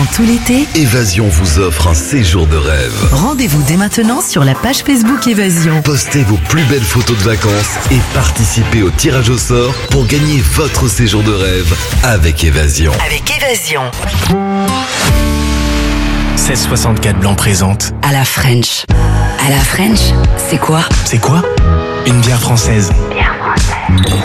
Pendant tout l'été, Évasion vous offre un séjour de rêve. rendez-vous dès maintenant sur la page Facebook Évasion. Postez vos plus belles photos de vacances et participez au tirage au sort pour gagner votre séjour de rêve avec Évasion. Avec Évasion. 1664 Blanc présente. À la French. À la French, c'est quoi? C'est quoi? Une bière française. Bière